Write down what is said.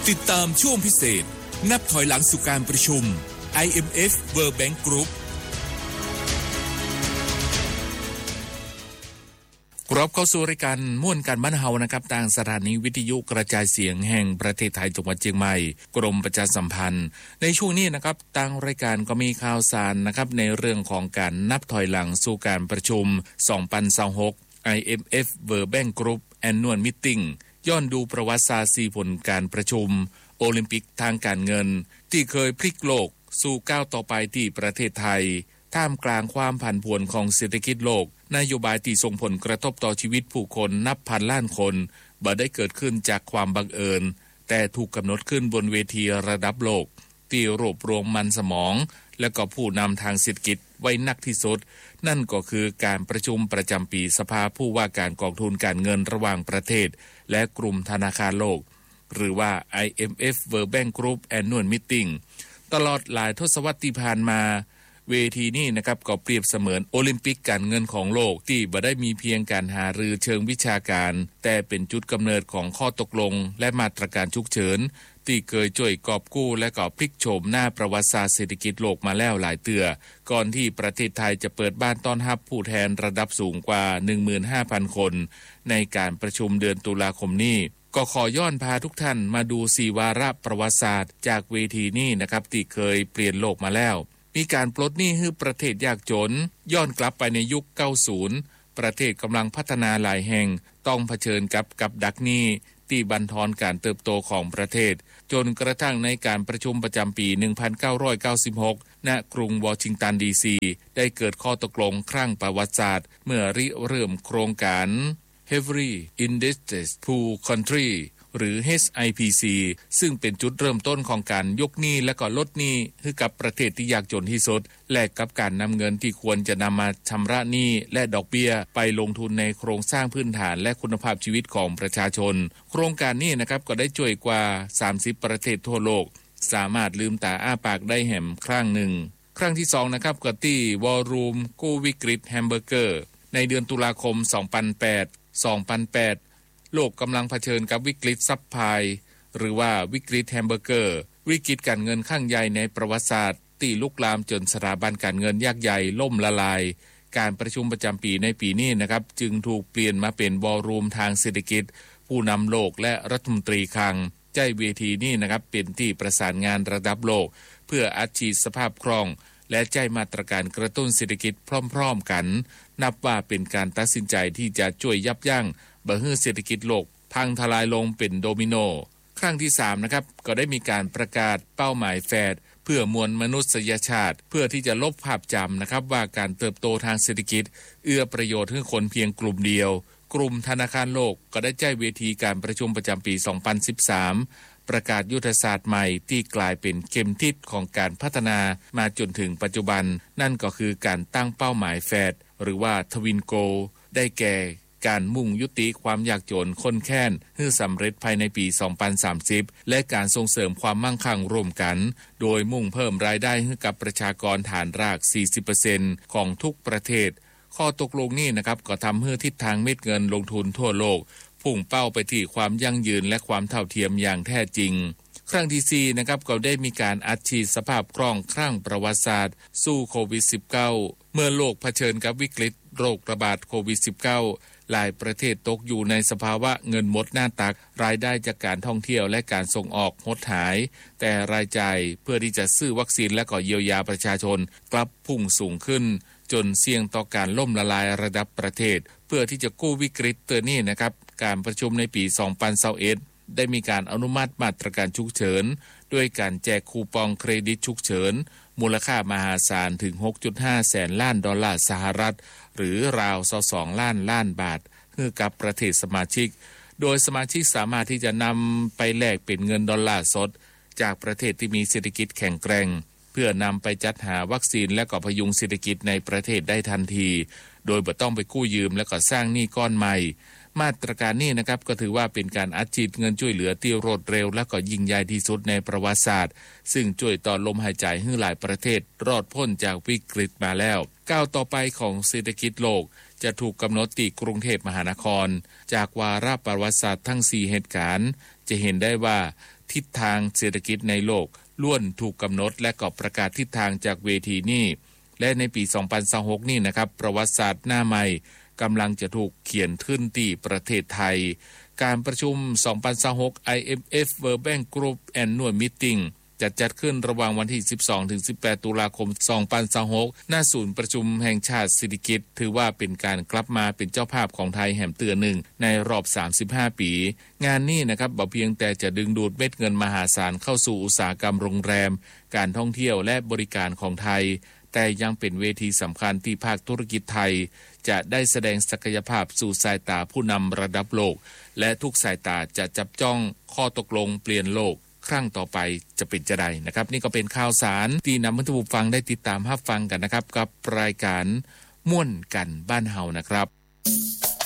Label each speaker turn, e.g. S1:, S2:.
S1: ติดตามช่วงพิเศษนับถอยหลังสู่การประชุม IMF World Bank Group กรอบเข้าสู่รายการม่วนการบ้านเฮานะครับทางสถานีวิทยุกระจายเสียงแห่งประเทศไทยจังหวัดเชียงใหม่กรมประชาสัมพันธ์ในช่วงนี้นะครับทางรายการก็มีข่าวสารนะครับในเรื่องของการนับถอยหลังสู่การประชุม 2026 IMF World Bank Group Annual Meeting ย้อนดูประวัติศาสตร์4ผลการประชุมโอลิมปิกทางการเงินที่เคยพลิกโลกสู่ก้าวต่อไปที่ประเทศไทยท่ามกลางความผันผวนของเศรษฐกิจโลกนโยบายที่ส่งผลกระทบต่อชีวิตผู้คนนับพันล้านคนบ่ได้เกิดขึ้นจากความบังเอิญแต่ถูกกำหนดขึ้นบนเวทีระดับโลกที่รวบรวมมันสมองและก็ผู้นำทางเศรษฐกิจไว้นักที่สุดนั่นก็คือการประชุมประจำปีสภาผู้ว่าการกองทุนการเงินระหว่างประเทศและกลุ่มธนาคารโลกหรือว่า IMF World Bank Group Annual Meeting ตลอดหลายทศวรรษที่ผ่านมาเวทีนี้นะครับก็เปรียบเสมือนโอลิมปิกการเงินของโลกที่บ่ได้มีเพียงการหารือเชิงวิชาการแต่เป็นจุดกำเนิดของข้อตกลงและมาตรการฉุกเฉินที่เคยช่วยกอบกู้และก็พลิกโฉมหน้าประวัติศาสตร์เศรษฐกิจโลกมาแล้วหลายเตือก่อนที่ประเทศไทยจะเปิดบ้านต้อนรับผู้แทนระดับสูงกว่า 15,000 คนในการประชุมเดือนตุลาคมนี้ก็ขอย้อนพาทุกท่านมาดู4วาระประวัติศาสตร์จากเวทีนี้นะครับที่เคยเปลี่ยนโลกมาแล้วมีการปลดหนี้ให้ประเทศยากจนย้อนกลับไปในยุค 90 ประเทศกำลังพัฒนาหลายแห่งต้องเผชิญกับดักหนี้ที่บั่นทอนการเติบโตของประเทศจนกระทั่งในการประชุมประจำปี 1996 ณ กรุงวอชิงตันดีซีได้เกิดข้อตกลงครั้งประวัติศาสตร์เมื่อริเริ่มโครงการ Heavily Indebted Poor Countryหรือ HIPC ซึ่งเป็นจุดเริ่มต้นของการยกหนี้และก็ลดหนี้ให้กับประเทศที่ยากจนที่สุดแลกกับการนำเงินที่ควรจะนำมาชำระหนี้และดอกเบี้ยไปลงทุนในโครงสร้างพื้นฐานและคุณภาพชีวิตของประชาชนโครงการนี้นะครับก็ได้ช่วยกว่า30ประเทศทั่วโลกสามารถลืมตาอ้าปากได้แหมครั้งหนึ่งครั้งที่2นะครับก็ที่วอลลุ่มกู้วิกฤตแฮมเบอร์เกอร์ในเดือนตุลาคม 2008โลกกำลังเผชิญกับวิกฤตซัพพลายหรือว่าวิกฤตแฮมเบอร์เกอร์วิกฤตการเงินครั้งใหญ่ในประวัติศาสตร์ที่ลุกลามจนสถาบันการเงินยักษ์ใหญ่ล่มละลายการประชุมประจำปีในปีนี้นะครับจึงถูกเปลี่ยนมาเป็นวอลลุ่มทางเศรษฐกิจผู้นำโลกและรัฐมนตรีคลังใจเวทีนี้นะครับเป็นที่ประสานงานระดับโลกเพื่ออัดฉีดสภาพคล่องและใจมาตรการกระตุ้นเศรษฐกิจพร้อมๆกันนับว่าเป็นการตัดสินใจที่จะช่วยยับยั้งบ่ให้เศรษฐกิจโลกพังทลายลงเป็นโดมิโนครั้งที่3นะครับก็ได้มีการประกาศเป้าหมายแฟดเพื่อมวลมนุษยชาติเพื่อที่จะลบภาพจำนะครับว่าการเติบโตทางเศรษฐกิจเอื้อประโยชน์ให้คนเพียงกลุ่มเดียวกลุ่มธนาคารโลกก็ได้แจ้งเวทีการประชุมประจำปี 2013 ประกาศยุทธศาสตร์ใหม่ที่กลายเป็นเข็มทิศของการพัฒนามาจนถึงปัจจุบันนั่นก็คือการตั้งเป้าหมายแฟดหรือว่าทวินโกลได้แก่การมุ่งยุติความยากจนคนแค้นให้สำเร็จภายในปี 2030 และการส่งเสริมความมั่งคั่งร่วมกันโดยมุ่งเพิ่มรายได้ให้กับประชากรฐานราก 40% ของทุกประเทศข้อตกลงนี้นะครับก็ทำให้ทิศทางเม็ดเงินลงทุนทั่วโลกพุ่งเป้าไปที่ความยั่งยืนและความเท่าเทียมอย่างแท้จริงครั้งที่4นะครับก็ได้มีการอัดฉีดสภาพคล่องครั้งประวัติศาสตร์สู้โควิด -19 เมื่อโลกเผชิญกับวิกฤตโรคระบาดโควิด -19 หลายประเทศตกอยู่ในสภาวะเงินหมดหน้าตักรายได้จากการท่องเที่ยวและการส่งออกหดหายแต่รายจ่ายเพื่อที่จะซื้อวัคซีนและก็เยียวยาประชาชนกลับพุ่งสูงขึ้นจนเสี่ยงต่อการล่มละลายระดับประเทศเพื่อที่จะกู้วิกฤตตัวนี้นะครับการประชุมในปี 2021 ได้มีการอนุมัติมาตรการฉุกเฉินด้วยการแจกคูปองเครดิตฉุกเฉินมูลค่ามหาศาลถึง 6.5 แสนล้านดอลลาร์สหรัฐหรือราว22ล้านบาทให้กับประเทศสมาชิกโดยสมาชิกสามารถที่จะนำไปแลกเป็นเงินดอลลาร์สดจากประเทศที่มีเศรษฐกิจแข็งแกร่งเพื่อนำไปจัดหาวัคซีนและก็พยุงเศรษฐกิจในประเทศได้ทันทีโดยบ่ต้องไปกู้ยืมและก็สร้างหนี้ก้อนใหม่มาตรการนี้นะครับก็ถือว่าเป็นการอัดฉีดเงินช่วยเหลือที่รวดเร็วและก็ยิ่งใหญ่ที่สุดในประวัติศาสตร์ซึ่งช่วยต่อลมหายใจให้หลายประเทศรอดพ้นจากวิกฤตมาแล้วก้าวต่อไปของเศรษฐกิจโลกจะถูกกำหนดที่กรุงเทพมหานครจากวาระประวัติศาสตร์ทั้ง4เหตุการณ์จะเห็นได้ว่าทิศทางเศรษฐกิจในโลกล้วนถูกกำหนดและก็ประกาศทิศทางจากเวทีนี้และในปี2026นี่นะครับประวัติศาสตร์หน้าใหม่กำลังจะถูกเขียนขึ้นที่ประเทศไทยการประชุม2026 IMF World Bank Group Annual Meeting จะจัดขึ้นระหว่างวันที่ 12-18 ตุลาคม 2026 ณ ศูนย์ประชุมแห่งชาติสิริกิติ์ถือว่าเป็นการกลับมาเป็นเจ้าภาพของไทยแห่มเตือหนึ่งในรอบ 35 ปี งานนี้นะครับบ่เพียงแต่จะดึงดูดเม็ดเงินมหาศาลเข้าสู่อุตสาหกรรมโรงแรมการท่องเที่ยวและบริการของไทยแต่ยังเป็นเวทีสำคัญที่ภาคธุรกิจไทยจะได้แสดงศักยภาพสู่สายตาผู้นำระดับโลกและทุกสายตาจะจับจ้องข้อตกลงเปลี่ยนโลกครั้งต่อไปจะเป็นจะใดนะครับนี่ก็เป็นข่าวสารที่นำให้ท่านผู้ฟังได้ติดตามรับฟังกันนะครับกับรายการม่วนกันบ้านเฮานะครับ